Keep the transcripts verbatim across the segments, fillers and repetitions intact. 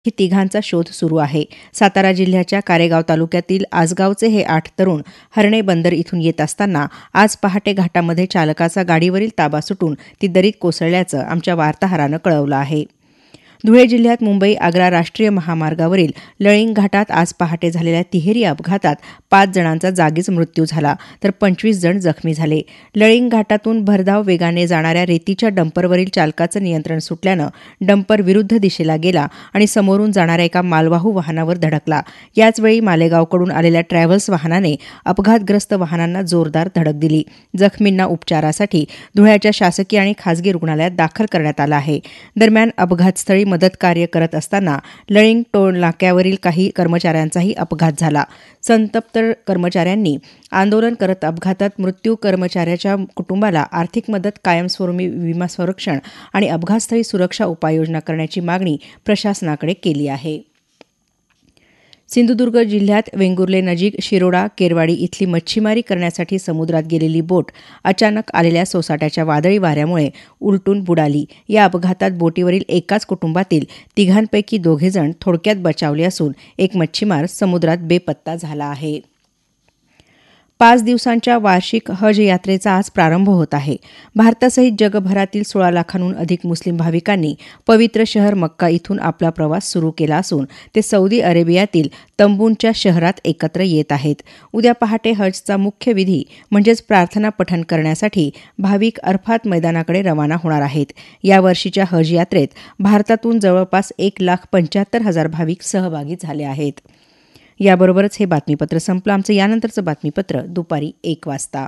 ही तिघांचा शोध सुरू आहे. सातारा जिल्ह्याच्या कारेगाव तालुक्यातील आसगावचे हे आठ तरुण हर्णे बंदर इथून येत असताना आज पहाटे घाटामध्ये चालकाचा गाडीवरील ताबा सुटून ती दरीत कोसळल्याचं आमच्या वार्ताहरानं कळवलं आहे. धुळे जिल्ह्यात मुंबई आग्रा राष्ट्रीय महामार्गावरील लळिंग घाटात आज पहाटे झालेल्या तिहेरी अपघातात पाच जणांचा जागीच मृत्यू झाला तर पंचवीस जण जखमी झाले. लळिंग घाटातून भरधाव वेगाने जाणाऱ्या रेतीच्या डंपरवरील चालकाचं नियंत्रण सुटल्यानं डंपर विरुद्ध दिशेला गेला आणि समोरून जाणाऱ्या एका मालवाहू वाहनावर धडकला. याचवेळी मालेगावकडून आलेल्या ट्रॅव्हल्स वाहनाने अपघातग्रस्त वाहनांना जोरदार धडक दिली. जखमींना उपचारासाठी धुळ्याच्या शासकीय आणि खासगी रुग्णालयात दाखल करण्यात आलं आहे. दरम्यान अपघातस्थळी मदत कार्य करत असताना लळिंग टोल नाक्यावरील काही कर्मचाऱ्यांचाही अपघात झाला. संतप्त कर्मचाऱ्यांनी आंदोलन करत अपघातात मृत्यू कर्मचाऱ्याच्या कुटुंबाला आर्थिक मदत, कायमस्वरूपी विमा संरक्षण आणि अपघातस्थळी सुरक्षा उपाययोजना करण्याची मागणी प्रशासनाकडे केली आहे. सिंधुदुर्ग जिल्ह्यात वेंगुर्लेनजीक शिरोडा केरवाडी इथली मच्छीमारी करण्यासाठी समुद्रात गेलेली बोट अचानक आलेल्या सोसाट्याच्या वादळी वाऱ्यामुळे उलटून बुडाली. या अपघातात बोटीवरील एकाच कुटुंबातील तिघांपैकी दोघेजण थोडक्यात बचावले असून एक मच्छीमार समुद्रात बेपत्ता झाला आहे. पाच दिवसांच्या वार्षिक हज यात्रेचा आज प्रारंभ होत आहे. भारतासहित जगभरातील सोळा लाखांहून अधिक मुस्लिम भाविकांनी पवित्र शहर मक्का इथून आपला प्रवास सुरू केला असून ते सौदी अरेबियातील तंबूंच्या शहरात एकत्र येत आहेत. उद्या पहाटे हजचा मुख्य विधी म्हणजेच प्रार्थना पठण करण्यासाठी भाविक अरफात मैदानाकडे रवाना होणार आहेत. यावर्षीच्या हज यात्रेत भारतातून जवळपास एक लाख पंच्याहत्तर हजार भाविक सहभागी झाले आहेत. याबरोबरच हे बातमीपत्र संपलं. आमचं यानंतरचं बातमीपत्र दुपारी एक वाजता.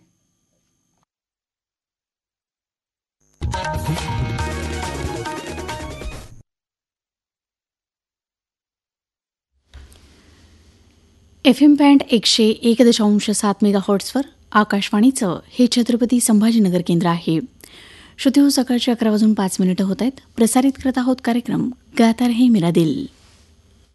एफ एम बँड एकशे एक दशांश सात मेगा हॉट्सवर आकाशवाणीचं हे छत्रपती संभाजीनगर केंद्र आहे. श्रोते हो, सकाळचे अकरा वाजून पाच मिनिटं होत आहेत. प्रसारित करत आहोत कार्यक्रम गाता रहे मेरा दिल.